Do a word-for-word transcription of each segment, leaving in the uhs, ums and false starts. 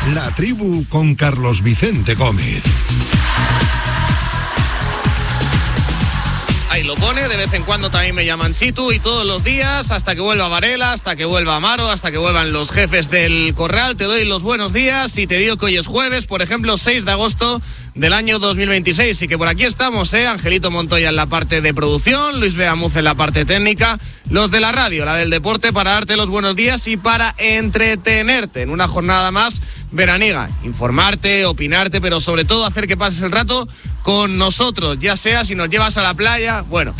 La Tribu con Carlos Vicente Gómez. Ahí lo pone, de vez en cuando también me llaman Chitu y todos los días, hasta que vuelva Varela, hasta que vuelva Amaro, hasta que vuelvan los jefes del Corral, te doy los buenos días y te digo que hoy es jueves, por ejemplo, seis de agosto del año dos mil veintiséis, y que por aquí estamos, ¿eh? Angelito Montoya en la parte de producción, Luis Beamuz en la parte técnica, los de la radio, la del deporte, para darte los buenos días y para entretenerte en una jornada más veraniega, informarte, opinarte, pero sobre todo hacer que pases el rato con nosotros, ya sea si nos llevas a la playa. Bueno,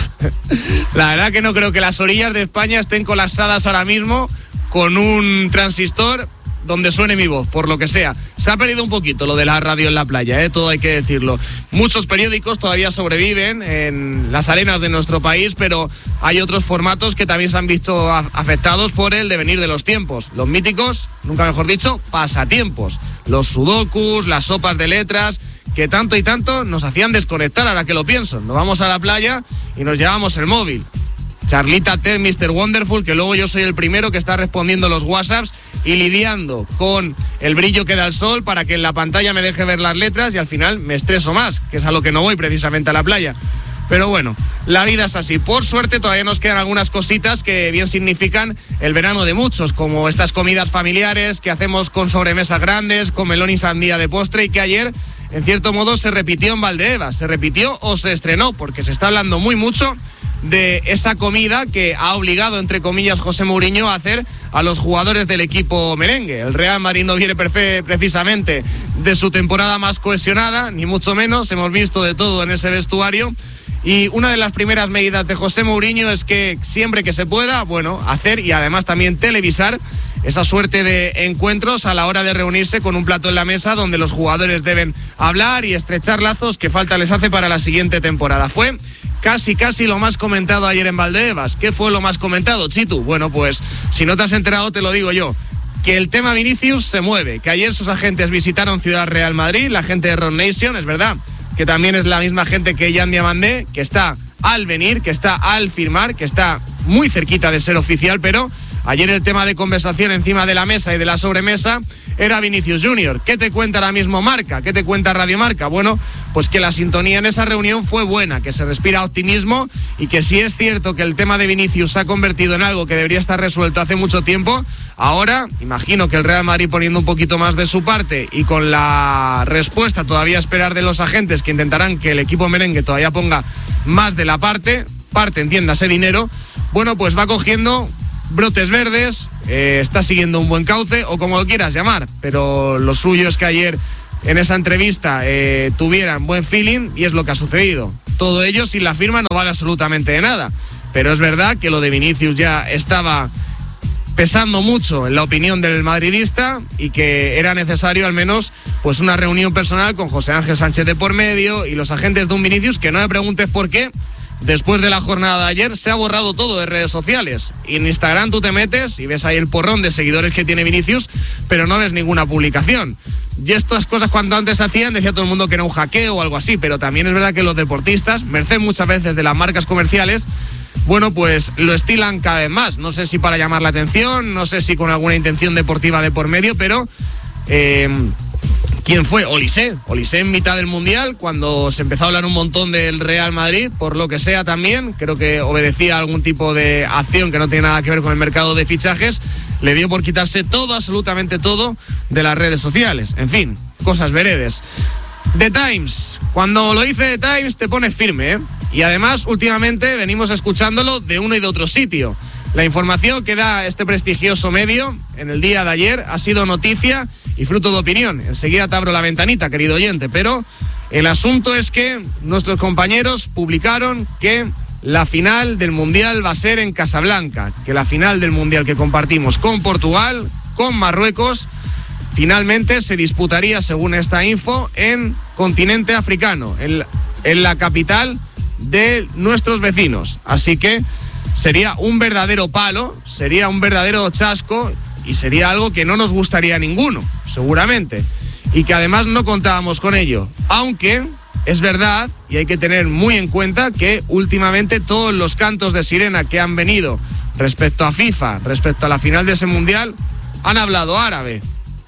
la verdad que no creo que las orillas de España estén colapsadas ahora mismo con un transistor donde suene mi voz, por lo que sea. Se ha perdido un poquito lo de la radio en la playa, ¿eh? Todo hay que decirlo. Muchos periódicos todavía sobreviven en las arenas de nuestro país, pero hay otros formatos que también se han visto afectados por el devenir de los tiempos. Los míticos, nunca mejor dicho, pasatiempos. Los sudokus, las sopas de letras, que tanto y tanto nos hacían desconectar, ahora que lo pienso. Nos vamos a la playa y nos llevamos el móvil. Charlita Ted, mister Wonderful, que luego yo soy el primero que está respondiendo los WhatsApps y lidiando con el brillo que da el sol para que en la pantalla me deje ver las letras, y al final me estreso más, que es a lo que no voy precisamente a la playa. Pero bueno, la vida es así. Por suerte todavía nos quedan algunas cositas que bien significan el verano de muchos, como estas comidas familiares que hacemos con sobremesas grandes, con melón y sandía de postre, y que ayer, en cierto modo, se repitió en Valdebebas. Se repitió o se estrenó, porque se está hablando muy mucho de esa comida que ha obligado, entre comillas, José Mourinho a hacer a los jugadores del equipo merengue. El Real Madrid no viene perfe- precisamente de su temporada más cohesionada, ni mucho menos. Hemos visto de todo en ese vestuario. Y una de las primeras medidas de José Mourinho es que siempre que se pueda, bueno, hacer y además también televisar esa suerte de encuentros a la hora de reunirse con un plato en la mesa donde los jugadores deben hablar y estrechar lazos que falta les hace para la siguiente temporada. Fue casi, casi lo más comentado ayer en Valdebebas. ¿Qué fue lo más comentado, Chitu? Bueno, pues si no te has enterado te lo digo yo. Que el tema Vinicius se mueve, que ayer sus agentes visitaron Ciudad Real Madrid, la gente de Rock Nation, es verdad, que también es la misma gente que Jan Diamandé, que está al venir, que está al firmar, que está muy cerquita de ser oficial, pero ayer el tema de conversación encima de la mesa y de la sobremesa era Vinicius Junior. ¿Qué te cuenta ahora mismo Marca? ¿Qué te cuenta Radio Marca? Bueno, pues que la sintonía en esa reunión fue buena, que se respira optimismo y que si es cierto que el tema de Vinicius se ha convertido en algo que debería estar resuelto hace mucho tiempo, ahora imagino que el Real Madrid poniendo un poquito más de su parte y con la respuesta todavía a esperar de los agentes, que intentarán que el equipo merengue todavía ponga más de la parte, parte, entiéndase, dinero, bueno, pues va cogiendo brotes verdes, eh, está siguiendo un buen cauce, o como lo quieras llamar, pero lo suyo es que ayer en esa entrevista eh, tuvieran buen feeling, y es lo que ha sucedido. Todo ello sin la firma no vale absolutamente de nada, pero es verdad que lo de Vinicius ya estaba pesando mucho en la opinión del madridista y que era necesario al menos pues una reunión personal con José Ángel Sánchez de por medio y los agentes de un Vinicius que no me preguntes por qué. Después de la jornada de ayer se ha borrado todo de redes sociales. En Instagram tú te metes y ves ahí el porrón de seguidores que tiene Vinicius, pero no ves ninguna publicación. Y estas cosas cuando antes se hacían decía todo el mundo que era un hackeo o algo así, pero también es verdad que los deportistas, merced muchas veces de las marcas comerciales, bueno, pues lo estilan cada vez más. No sé si para llamar la atención, no sé si con alguna intención deportiva de por medio, pero Eh, ¿quién fue? Olise. Olise en mitad del Mundial, cuando se empezó a hablar un montón del Real Madrid, por lo que sea también, creo que obedecía a algún tipo de acción que no tiene nada que ver con el mercado de fichajes, le dio por quitarse todo, absolutamente todo, de las redes sociales. En fin, cosas veredes. The Times. Cuando lo dice The Times te pones firme, ¿eh? Y además, últimamente venimos escuchándolo de uno y de otro sitio. La información que da este prestigioso medio en el día de ayer ha sido noticia y fruto de opinión. Enseguida te abro la ventanita, querido oyente, pero el asunto es que nuestros compañeros publicaron que la final del Mundial va a ser en Casablanca, que la final del Mundial que compartimos con Portugal, con Marruecos, finalmente se disputaría, según esta info, en continente africano, en, en la capital de nuestros vecinos. Así que sería un verdadero palo, sería un verdadero chasco y sería algo que no nos gustaría a ninguno, seguramente. Y que además no contábamos con ello. Aunque es verdad, y hay que tener muy en cuenta, que últimamente todos los cantos de sirena que han venido respecto a FIFA, respecto a la final de ese Mundial, han hablado árabe.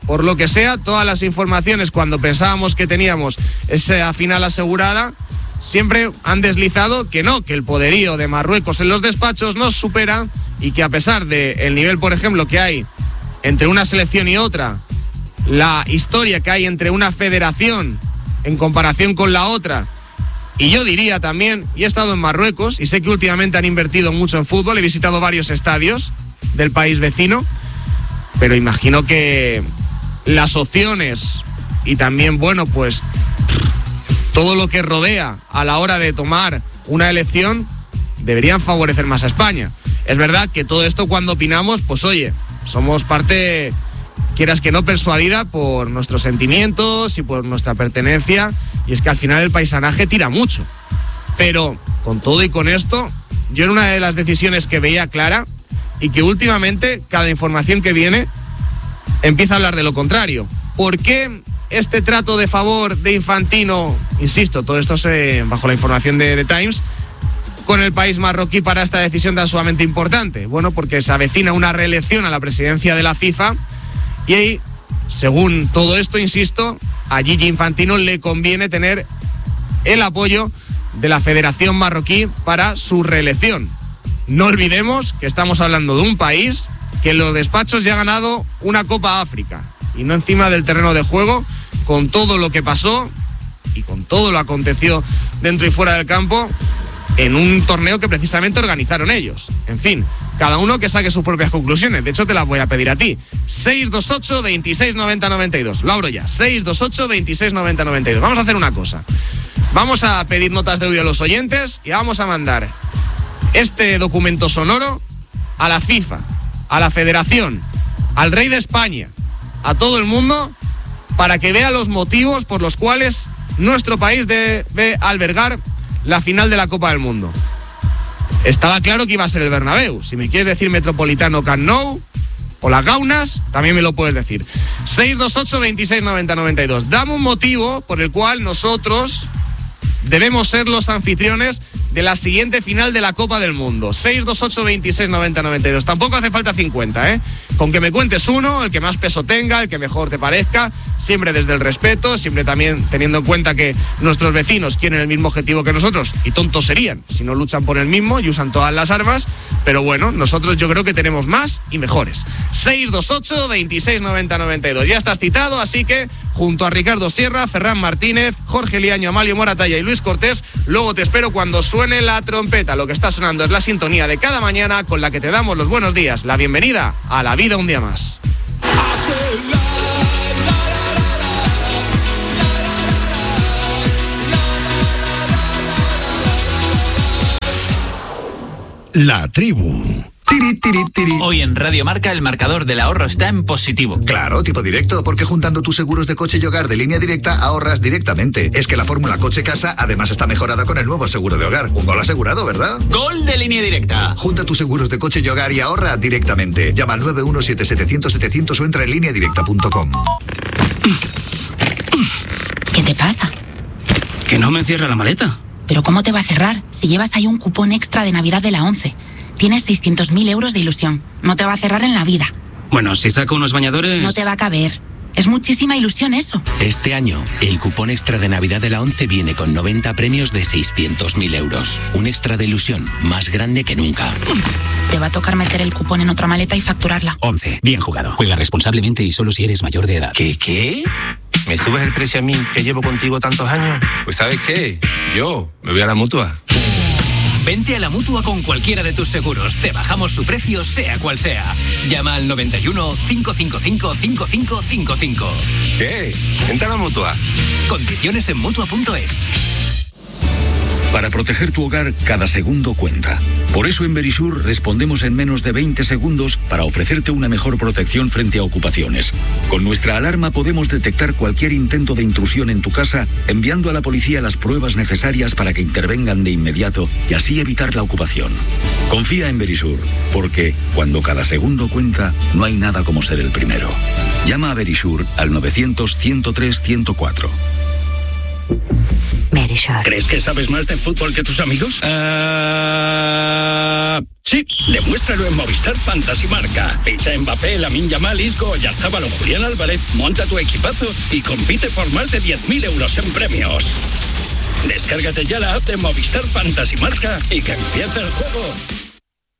por lo que sea, todas las informaciones cuando pensábamos que teníamos esa final asegurada, siempre han deslizado que no, que el poderío de Marruecos en los despachos nos supera y que a pesar del nivel, por ejemplo, que hay entre una selección y otra, la historia que hay entre una federación en comparación con la otra, y yo diría también, y he estado en Marruecos y sé que últimamente han invertido mucho en fútbol, he visitado varios estadios del país vecino, pero imagino que las opciones y también, bueno, pues todo lo que rodea a la hora de tomar una elección deberían favorecer más a España. Es verdad que todo esto cuando opinamos, pues oye, somos parte, quieras que no, persuadida por nuestros sentimientos y por nuestra pertenencia, y es que al final el paisanaje tira mucho. Pero con todo y con esto, yo era una de las decisiones que veía clara y que últimamente cada información que viene empieza a hablar de lo contrario. ¿Por qué este trato de favor de Infantino, insisto, todo esto se, bajo la información de The Times, con el país marroquí para esta decisión tan sumamente importante? Bueno, porque se avecina una reelección a la presidencia de la FIFA y ahí, según todo esto, insisto, a Gigi Infantino le conviene tener el apoyo de la Federación Marroquí para su reelección. No olvidemos que estamos hablando de un país que en los despachos ya ha ganado una Copa África y no encima del terreno de juego, con todo lo que pasó y con todo lo aconteció dentro y fuera del campo en un torneo que precisamente organizaron ellos. En fin, cada uno que saque sus propias conclusiones. De hecho, te las voy a pedir a ti. seis dos ocho, veintiséis noventa, noventa y dos. Lo abro ya. seis dos ocho, veintiséis noventa, noventa y dos. Vamos a hacer una cosa. Vamos a pedir notas de audio a los oyentes y vamos a mandar este documento sonoro a la FIFA, a la Federación, al Rey de España, a todo el mundo, para que vea los motivos por los cuales nuestro país debe albergar la final de la Copa del Mundo. Estaba claro que iba a ser el Bernabéu. Si me quieres decir Metropolitano, Camp Nou o las Gaunas, también me lo puedes decir. seis dos ocho, veintiséis noventa, noventa y dos. Dame un motivo por el cual nosotros debemos ser los anfitriones de la siguiente final de la Copa del Mundo. seis dos ocho, veintiséis noventa, noventa y dos. Tampoco hace falta cincuenta, ¿eh? Con que me cuentes uno, el que más peso tenga, el que mejor te parezca, siempre desde el respeto, siempre también teniendo en cuenta que nuestros vecinos quieren el mismo objetivo que nosotros, y tontos serían si no luchan por el mismo y usan todas las armas, pero bueno, nosotros yo creo que tenemos más y mejores. seis dos ocho, veintiséis noventa, noventa y dos. Ya estás citado, así que junto a Ricardo Sierra, Ferran Martínez, Jorge Liaño, Amalio Moratalla y Luis Cortés, luego te espero cuando suene la trompeta. Lo que está sonando es la sintonía de cada mañana con la que te damos los buenos días, la bienvenida a la vida un día más. La tribu. Tiri, tiri, tiri. Hoy en Radio Marca el marcador del ahorro está en positivo. Claro, tipo directo, porque juntando tus seguros de coche y hogar de Línea Directa ahorras directamente. Es que la fórmula coche-casa además está mejorada con el nuevo seguro de hogar. Un gol asegurado, ¿verdad? ¡Gol de Línea Directa! Junta tus seguros de coche y hogar y ahorra directamente. Llama al nueve uno siete, setecientos, setecientos o entra en línea directa punto com. ¿Qué te pasa? Que no me cierra la maleta. ¿Pero cómo te va a cerrar si llevas ahí un cupón extra de Navidad de la ONCE? Tienes seiscientos mil euros de ilusión. No te va a cerrar en la vida. Bueno, si saco unos bañadores... No te va a caber. Es muchísima ilusión eso. Este año, el cupón extra de Navidad de la ONCE viene con noventa premios de seiscientos mil euros. Un extra de ilusión más grande que nunca. Te va a tocar meter el cupón en otra maleta y facturarla. ONCE. Bien jugado. Juega responsablemente y solo si eres mayor de edad. ¿Qué, qué? ¿Me subes el precio a mí, que llevo contigo tantos años? Pues ¿sabes qué? Yo me voy a la Mutua. Vente a la Mutua con cualquiera de tus seguros. Te bajamos su precio, sea cual sea. Llama al noventa y uno, cinco cinco cinco, cinco cinco cinco cinco. ¿Qué? Vente a la Mutua. Condiciones en Mutua punto es. Para proteger tu hogar, cada segundo cuenta. Por eso en Verisur respondemos en menos de veinte segundos para ofrecerte una mejor protección frente a ocupaciones. Con nuestra alarma podemos detectar cualquier intento de intrusión en tu casa, enviando a la policía las pruebas necesarias para que intervengan de inmediato y así evitar la ocupación. Confía en Verisur, porque cuando cada segundo cuenta, no hay nada como ser el primero. Llama a Verisur al novecientos, ciento tres, ciento cuatro. Verisure. ¿Crees que sabes más de fútbol que tus amigos? Uh... Sí, demuéstralo en Movistar Fantasy Marca. Ficha en Mbappé, Lamine Yamal, Isco, Oyarzabal o Julián Álvarez, monta tu equipazo y compite por más de diez mil euros en premios. Descárgate ya la app de Movistar Fantasy Marca y que empiece el juego.